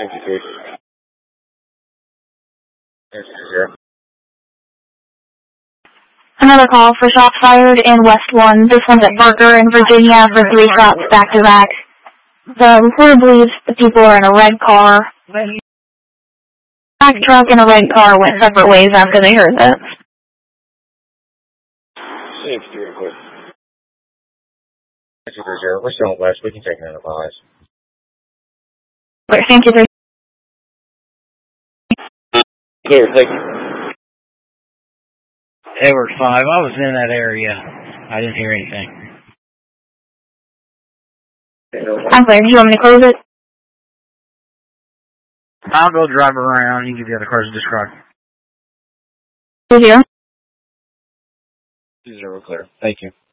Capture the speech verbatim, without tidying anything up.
Thank you, Chief. Thank you, zero. Another call for shots fired in West one. This one's at Barker in Virginia for three shots back to back. The reporter believes the people are in a red car. Black truck and a red car went separate ways after they heard that. Six, three, quick. Thank you, zero. We're still west. We can take another pause. Thank you, sir. Clear, thank you. Edward five, I was in that area. I didn't hear anything. I'm clear. Do you want me to close it? I'll go drive around. You can give the other cars a describe. Two zero. Two zero, clear. Thank you.